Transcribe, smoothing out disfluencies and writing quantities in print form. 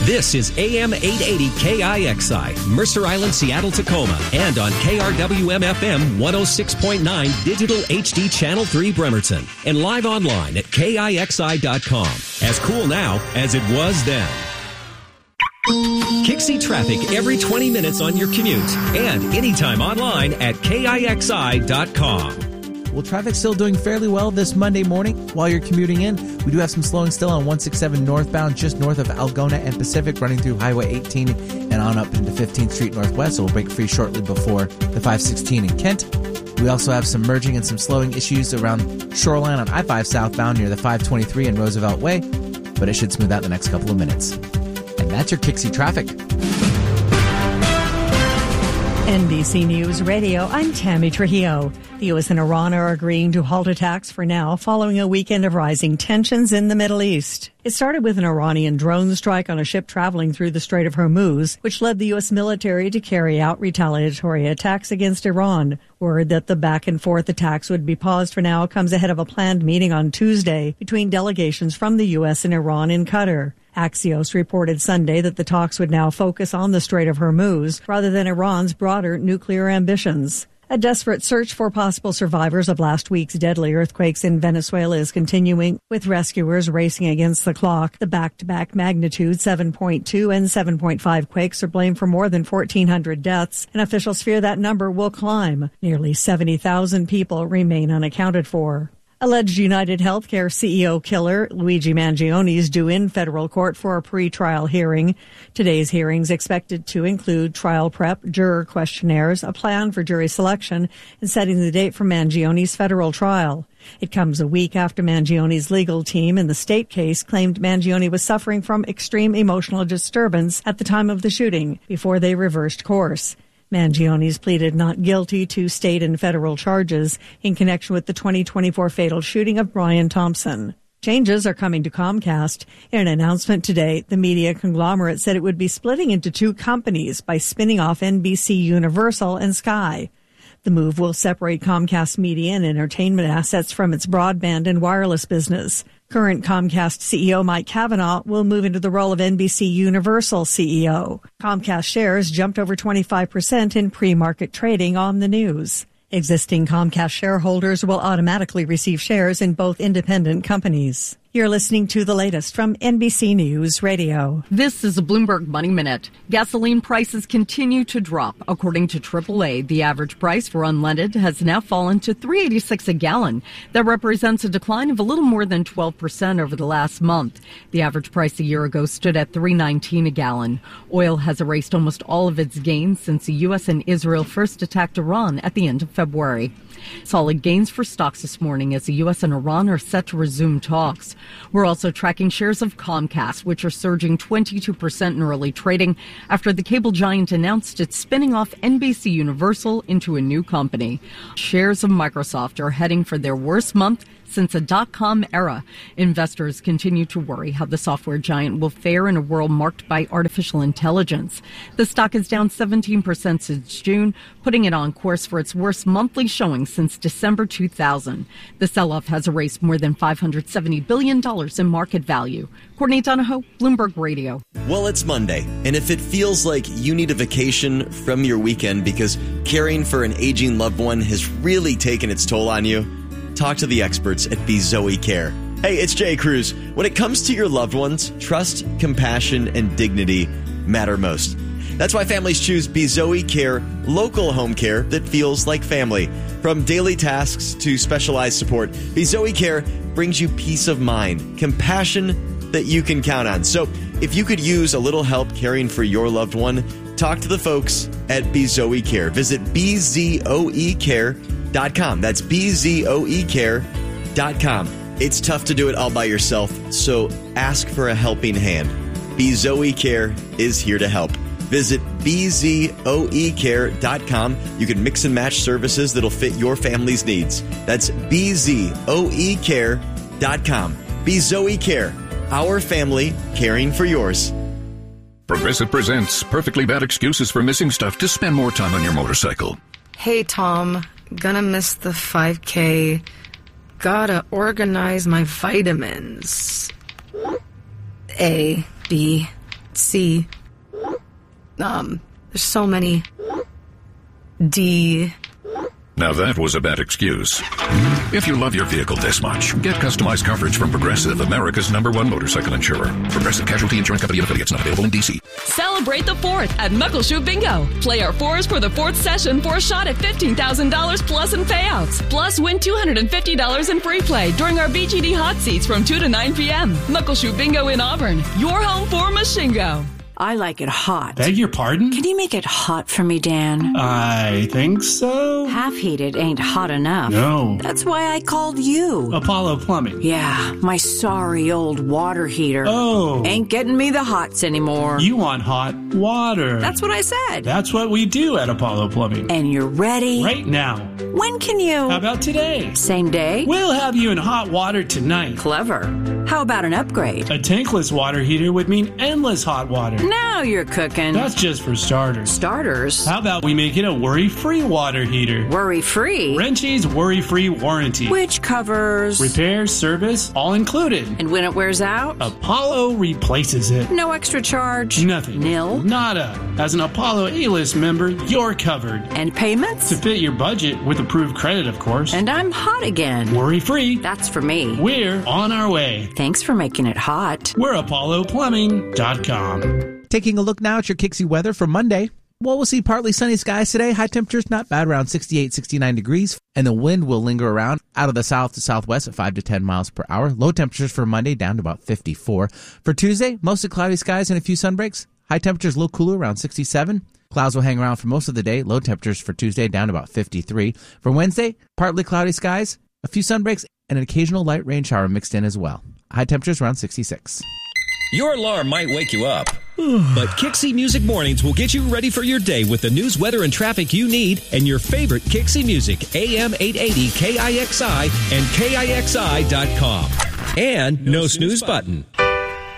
This is AM 880 KIXI, Mercer Island, Seattle, Tacoma, and on KRWM-FM 106.9 Digital HD Channel 3 Bremerton, and live online at KIXI.com. As cool now as it was then. Kixie traffic every 20 minutes on your commute, and anytime online at KIXI.com. Well, traffic's still doing fairly well this Monday morning while you're commuting in. We do have some slowing still on 167 northbound, just north of Algona and Pacific, running through Highway 18 and on up into 15th Street Northwest. So we'll break free shortly before the 516 in Kent. We also have some merging and some slowing issues around Shoreline on I-5 southbound near the 523 and Roosevelt Way, but it should smooth out the next couple of minutes. And that's your Kixie traffic. NBC News Radio, I'm Tammy Trujillo. The U.S. and Iran are agreeing to halt attacks for now following a weekend of rising tensions in the Middle East. It started with an Iranian drone strike on a ship traveling through the Strait of Hormuz, which led the U.S. military to carry out retaliatory attacks against Iran. Word that the back-and-forth attacks would be paused for now comes ahead of a planned meeting on Tuesday between delegations from the U.S. and Iran in Qatar. Axios reported Sunday that the talks would now focus on the Strait of Hormuz rather than Iran's broader nuclear ambitions. A desperate search for possible survivors of last week's deadly earthquakes in Venezuela is continuing, with rescuers racing against the clock. The back-to-back magnitude 7.2 and 7.5 quakes are blamed for more than 1,400 deaths, and officials fear that number will climb. Nearly 70,000 people remain unaccounted for. Alleged United Healthcare CEO killer Luigi Mangione is due in federal court for a pre-trial hearing. Today's hearings expected to include trial prep, juror questionnaires, a plan for jury selection, and setting the date for Mangione's federal trial. It comes a week after Mangione's legal team in the state case claimed Mangione was suffering from extreme emotional disturbance at the time of the shooting before they reversed course. Mangione's pleaded not guilty to state and federal charges in connection with the 2024 fatal shooting of Brian Thompson. Changes are coming to Comcast. In an announcement today, the media conglomerate said it would be splitting into two companies by spinning off NBC Universal and Sky. The move will separate Comcast media and entertainment assets from its broadband and wireless business. Current Comcast CEO Mike Cavanaugh will move into the role of NBC Universal CEO. Comcast shares jumped over 25% in pre-market trading on the news. Existing Comcast shareholders will automatically receive shares in both independent companies. You're listening to the latest from NBC News Radio. This is a Bloomberg Money Minute. Gasoline prices continue to drop. According to AAA, the average price for unleaded has now fallen to $3.86 a gallon. That represents a decline of a little more than 12% over the last month. The average price a year ago stood at $3.19 a gallon. Oil has erased almost all of its gains since the U.S. and Israel first attacked Iran at the end of February. Solid gains for stocks this morning as the U.S. and Iran are set to resume talks. We're also tracking shares of Comcast, which are surging 22% in early trading after the cable giant announced it's spinning off NBC Universal into a new company. Shares of Microsoft are heading for their worst month since a dot-com era. Investors continue to worry how the software giant will fare in a world marked by artificial intelligence. The stock is down 17% since June, putting it on course for its worst monthly showing since December 2000. The sell-off has erased more than $570 billion in market value. Courtney Donahoe, Bloomberg Radio. Well, it's Monday, and if it feels like you need a vacation from your weekend because caring for an aging loved one has really taken its toll on you, talk to the experts at Bezoe Care. Hey, it's Jay Cruz. When it comes to your loved ones, trust, compassion, and dignity matter most. That's why families choose Bezoe Care, local home care that feels like family. From daily tasks to specialized support, Bezoe Care brings you peace of mind, compassion that you can count on. So if you could use a little help caring for your loved one, talk to the folks at Bezoe Care. Visit BZOEcare.com. That's BZOEcare.com. It's tough to do it all by yourself, so ask for a helping hand. Bezoe Care is here to help. Visit BZOEcare.com. You can mix and match services that'll fit your family's needs. That's BZOEcare.com. Bezoe Care, our family caring for yours. Progressive presents Perfectly Bad Excuses for Missing Stuff to spend more time on your motorcycle. Hey, Tom. Gonna miss the 5K. Gotta organize my vitamins. A, B, C. There's so many. D. Now that was a bad excuse. If you love your vehicle this much, get customized coverage from Progressive, America's #1 motorcycle insurer. Progressive Casualty Insurance Company and affiliates, not available in D.C. Celebrate the 4th at Muckleshoot Bingo. Play our 4s for the 4th session for a shot at $15,000 plus in payouts. Plus, win $250 in free play during our BGD hot seats from 2 to 9 p.m. Muckleshoot Bingo in Auburn. Your home for Mashingo. I like it hot. Beg your pardon? Can you make it hot for me, Dan? I think so. Half heated ain't hot enough. No. That's why I called you. Apollo Plumbing. Yeah, my sorry old water heater. Oh. Ain't getting me the hots anymore. You want hot water. That's what I said. That's what we do at Apollo Plumbing. And you're ready? Right now. When can you? How about today? Same day? We'll have you in hot water tonight. Clever. How about an upgrade? A tankless water heater would mean endless hot water. Now you're cooking. That's just for starters. Starters? How about we make it a worry-free water heater? Worry-free? Wrenchie's worry-free warranty. Which covers? Repair, service, all included. And when it wears out? Apollo replaces it. No extra charge? Nothing. Nil? Nada. As an Apollo A-List member, you're covered. And payments? To fit your budget with approved credit, of course. And I'm hot again. Worry-free. That's for me. We're on our way. Thanks for making it hot. We're ApolloPlumbing.com. Taking a look now at your Kixie weather for Monday. Well, we'll see partly sunny skies today. High temperatures not bad, around 68, 69 degrees. And the wind will linger around out of the south to southwest at 5 to 10 miles per hour. Low temperatures for Monday down to about 54. For Tuesday, mostly cloudy skies and a few sunbreaks. High temperatures a little cooler, around 67. Clouds will hang around for most of the day. Low temperatures for Tuesday down to about 53. For Wednesday, partly cloudy skies, a few sunbreaks, and an occasional light rain shower mixed in as well. High temperatures around 66. Your alarm might wake you up, but Kixie Music Mornings will get you ready for your day with the news, weather, and traffic you need and your favorite Kixie music, AM 880 KIXI and KIXI.com. And no snooze button.